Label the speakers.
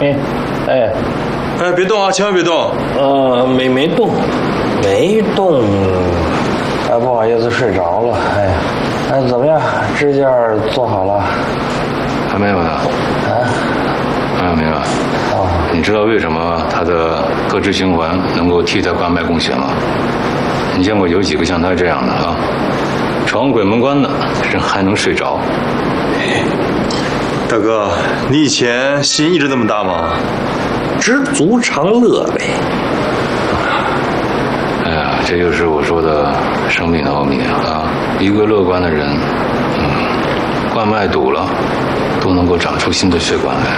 Speaker 1: 哎，别动啊，千万别动。
Speaker 2: 没动，没动。哎，不好意思，睡着了。哎，怎么样？支架做好了？
Speaker 3: 还没有呢。没有。
Speaker 2: 哦，
Speaker 3: 你知道为什么他的各支循环能够替他冠脉供血吗？你见过有几个像他这样的啊？闯鬼门关的人还能睡着？
Speaker 1: 大哥，你以前心一直这么大吗？
Speaker 2: 知足常乐呗。
Speaker 3: 哎呀，这就是我说的生命的奥秘啊！一个乐观的人，冠脉堵了，都能够长出新的血管来。